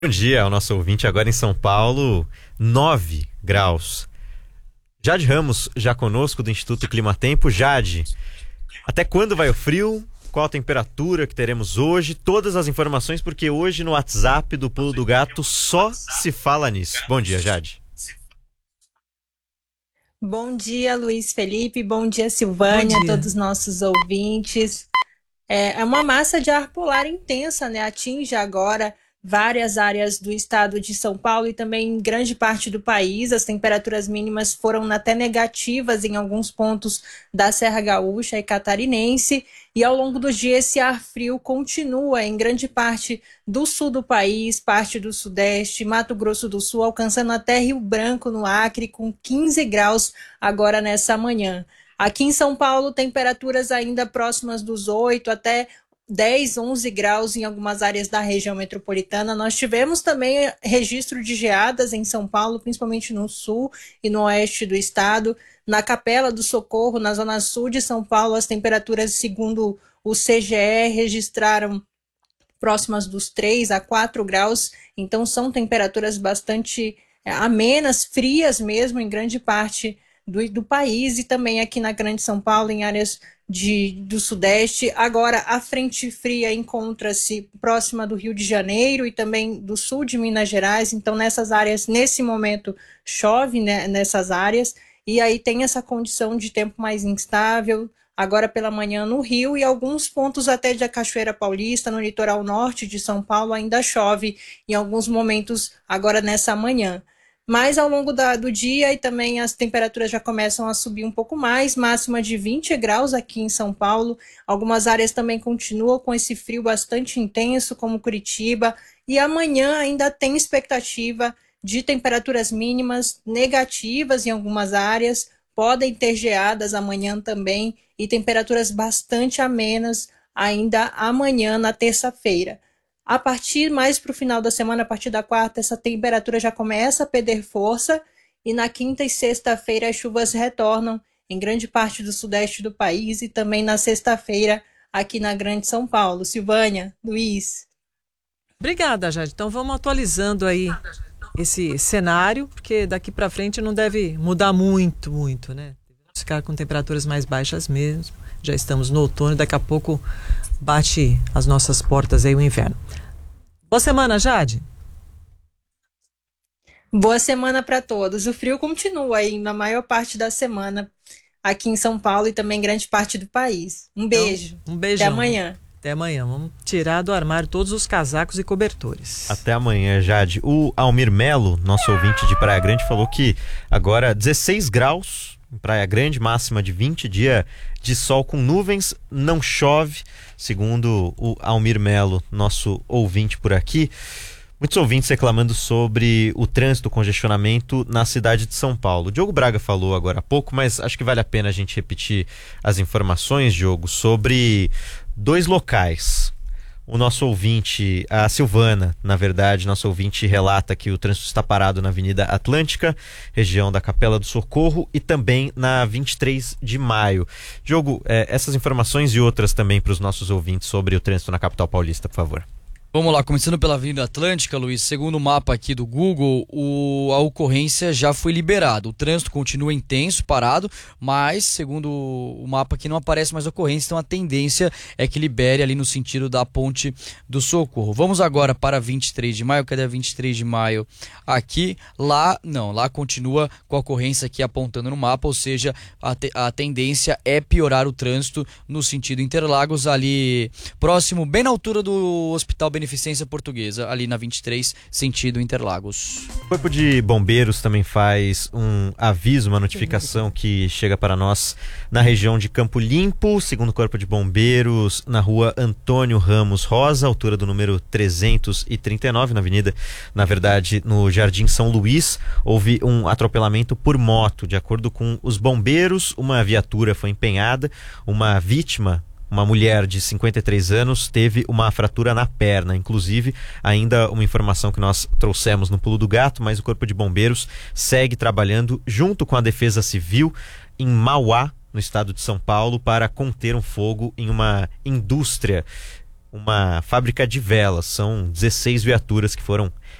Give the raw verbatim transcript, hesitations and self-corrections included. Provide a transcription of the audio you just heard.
Bom dia ao nosso ouvinte agora em São Paulo, nove graus. Jade Ramos já conosco do Instituto Climatempo. Jade, até quando vai o frio? Qual a temperatura que teremos hoje? Todas as informações, porque hoje no WhatsApp do Pulo do Gato só se fala nisso. Bom dia, Jade. Bom dia, Luiz Felipe. Bom dia, Silvânia, Bom dia. todos os nossos ouvintes. É é uma massa de ar polar intensa, né? Atinge agora várias áreas do estado de São Paulo e também em grande parte do país. As temperaturas mínimas foram até negativas em alguns pontos da Serra Gaúcha e Catarinense. E ao longo do dia, esse ar frio continua em grande parte do sul do país, parte do sudeste, Mato Grosso do Sul, alcançando até Rio Branco, no Acre, com quinze graus agora nessa manhã. Aqui em São Paulo, temperaturas ainda próximas dos oito até dez, onze graus em algumas áreas da região metropolitana. Nós tivemos também registro de geadas em São Paulo, principalmente no sul e no oeste do estado. Na Capela do Socorro, na zona sul de São Paulo, as temperaturas, segundo o C G E, registraram próximas dos três a quatro graus. Então são temperaturas bastante é, amenas, frias mesmo, em grande parte do, do país e também aqui na Grande São Paulo, em áreas De, do Sudeste. Agora, a frente fria encontra-se próxima do Rio de Janeiro e também do sul de Minas Gerais. Então, nessas áreas, nesse momento, chove, né, nessas áreas. E aí tem essa condição de tempo mais instável, agora pela manhã no Rio e alguns pontos até da Cachoeira Paulista, no litoral norte de São Paulo, ainda chove em alguns momentos agora nessa manhã. Mas ao longo da, do dia e também as temperaturas já começam a subir um pouco mais, máxima de vinte graus aqui em São Paulo. Algumas áreas também continuam com esse frio bastante intenso, como Curitiba. E amanhã ainda tem expectativa de temperaturas mínimas negativas em algumas áreas. Podem ter geadas amanhã também e temperaturas bastante amenas ainda amanhã, na terça-feira. A partir mais para o final da semana, a partir da quarta, essa temperatura já começa a perder força e na quinta e sexta-feira as chuvas retornam em grande parte do sudeste do país e também na sexta-feira aqui na Grande São Paulo. Silvânia, Luiz. Obrigada, Jade. Então vamos atualizando aí esse cenário, porque daqui para frente não deve mudar muito, muito, né? Vamos ficar com temperaturas mais baixas mesmo. Já estamos no outono, daqui a pouco bate as nossas portas aí o inverno. Boa semana, Jade. Boa semana para todos. O frio continua aí na maior parte da semana aqui em São Paulo e também em grande parte do país. Um beijo. Então, um beijão. Até amanhã. Até amanhã. Vamos tirar do armário todos os casacos e cobertores. Até amanhã, Jade. O Almir Melo, nosso ouvinte de Praia Grande, falou que agora dezesseis graus em Praia Grande, máxima de vinte, dia de sol com nuvens, não chove, segundo o Almir Melo, nosso ouvinte por aqui. Muitos ouvintes reclamando sobre o trânsito, o congestionamento na cidade de São Paulo. O Diogo Braga falou agora há pouco, mas acho que vale a pena a gente repetir as informações, Diogo, sobre dois locais. O nosso ouvinte, a Silvana, na verdade, nosso ouvinte relata que o trânsito está parado na Avenida Atlântica, região da Capela do Socorro, e também na vinte e três de maio. Diogo, eh, essas informações e outras também para os nossos ouvintes sobre o trânsito na capital paulista, por favor. Vamos lá, começando pela Avenida Atlântica, Luiz, segundo o mapa aqui do Google, o, a ocorrência já foi liberada. O trânsito continua intenso, parado, mas segundo o mapa aqui não aparece mais ocorrência, então a tendência é que libere ali no sentido da Ponte do Socorro. Vamos agora para vinte e três de maio, cadê a vinte e três de maio? Aqui, lá, não, lá continua com a ocorrência aqui apontando no mapa, ou seja, a, te, a tendência é piorar o trânsito no sentido Interlagos, ali próximo, bem na altura do Hospital Beneficência Portuguesa, ali na vinte e três, sentido Interlagos. O Corpo de Bombeiros também faz um aviso, uma notificação que chega para nós na região de Campo Limpo, segundo o Corpo de Bombeiros, na rua Antônio Ramos Rosa, altura do número trezentos e trinta e nove, na avenida, na verdade, no Jardim São Luís, houve um atropelamento por moto. De acordo com os bombeiros, uma viatura foi empenhada, uma vítima, uma mulher de cinquenta e três anos, teve uma fratura na perna. Inclusive, ainda uma informação que nós trouxemos no Pulo do Gato, mas o Corpo de Bombeiros segue trabalhando junto com a Defesa Civil em Mauá, no estado de São Paulo, para conter um fogo em uma indústria uma fábrica de velas. São dezesseis viaturas que foram